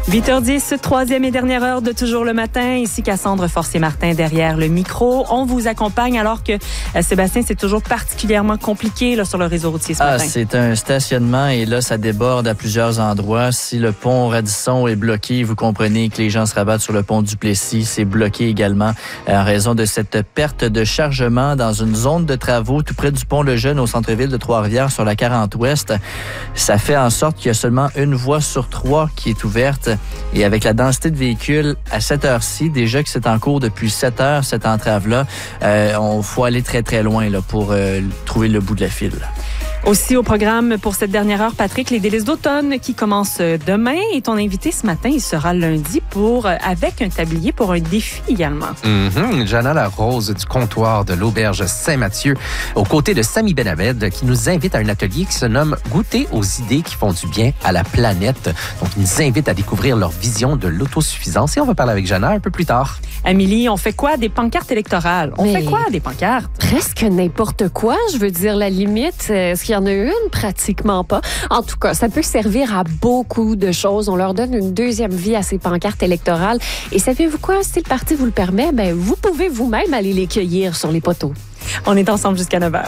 8h10, troisième et dernière heure de Toujours le matin. Ici Cassandre Forcier-Martin derrière le micro. On vous accompagne alors que, Sébastien, c'est toujours particulièrement compliqué là, sur le réseau routier ce matin. C'est un stationnement et là, ça déborde à plusieurs endroits. Si le pont Radisson est bloqué, vous comprenez que les gens se rabattent sur le pont Duplessis. C'est bloqué également en raison de cette perte de chargement dans une zone de travaux tout près du pont Lejeune au centre-ville de Trois-Rivières sur la 40 Ouest. Ça fait en sorte qu'il y a seulement une voie sur 3 qui est ouverte. Et avec la densité de véhicules à cette heure-ci, déjà que c'est en cours depuis 7 heures, cette entrave-là, on faut aller très, très loin là, pour trouver le bout de la file. Aussi au programme pour cette dernière heure, Patrick, les délices d'automne qui commencent demain. Et ton invité ce matin, il sera lundi avec un tablier pour un défi également. Jana Larose du comptoir de l'Auberge Saint-Mathieu, aux côtés de Sami Benabed, qui nous invite à un atelier qui se nomme « Goûter aux idées qui font du bien à la planète ». Donc, il nous invite à découvrir leur vision de l'autosuffisance. Et on va parler avec Jana un peu plus tard. Amélie, on fait quoi? Des pancartes électorales. On fait quoi, des pancartes? Presque n'importe quoi, je veux dire, la limite. Est-ce qu'il y en a une? Pratiquement pas. En tout cas, ça peut servir à beaucoup de choses. On leur donne une deuxième vie à ces pancartes électorales. Et savez-vous quoi? Si le parti vous le permet, vous pouvez vous-même aller les cueillir sur les poteaux. On est ensemble jusqu'à 9h.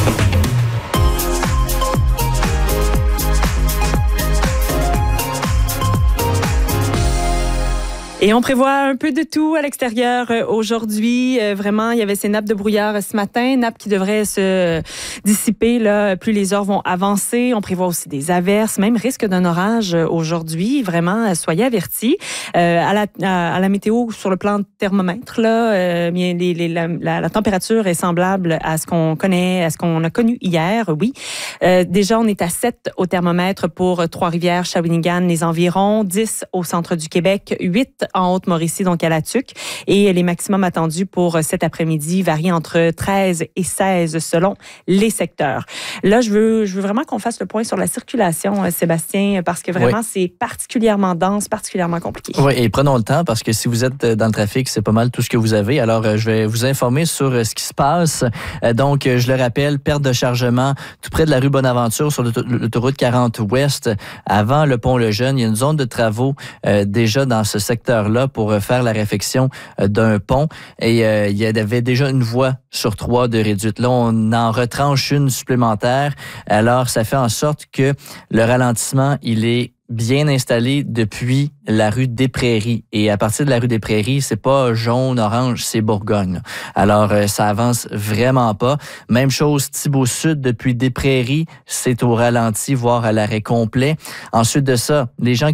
Et on prévoit un peu de tout à l'extérieur aujourd'hui. Vraiment, il y avait ces nappes de brouillard ce matin, nappes qui devraient se dissiper là, plus les heures vont avancer. On prévoit aussi des averses, même risque d'un orage aujourd'hui. Vraiment, soyez avertis. À la météo, sur le plan de thermomètre, là, la température est semblable à ce qu'on connaît, à ce qu'on a connu hier, oui. Déjà, on est à 7 au thermomètre pour Trois-Rivières, Shawinigan, les environs, 10 au centre du Québec, 8 en Haute-Mauricie, donc à La Tuque. Et les maximums attendus pour cet après-midi varient entre 13 et 16 selon les secteurs. Là, je veux vraiment qu'on fasse le point sur la circulation, Sébastien, parce que vraiment, c'est particulièrement dense, particulièrement compliqué. Oui, et prenons le temps parce que si vous êtes dans le trafic, c'est pas mal tout ce que vous avez. Alors, je vais vous informer sur ce qui se passe. Donc, je le rappelle, perte de chargement tout près de la rue Bonaventure sur l'autoroute 40 Ouest, avant le pont Lejeune. Il y a une zone de travaux déjà dans ce secteur-là pour faire la réfection d'un pont. Et il y avait déjà une voie sur 3 de réduite. Là, on en retranche une supplémentaire. Alors, ça fait en sorte que le ralentissement, il est bien installé depuis la rue des Prairies. Et à partir de la rue des Prairies, c'est pas jaune, orange, c'est Bourgogne. Alors, ça avance vraiment pas. Même chose, Thibault-Sud, depuis des Prairies, c'est au ralenti, voire à l'arrêt complet. Ensuite de ça, les gens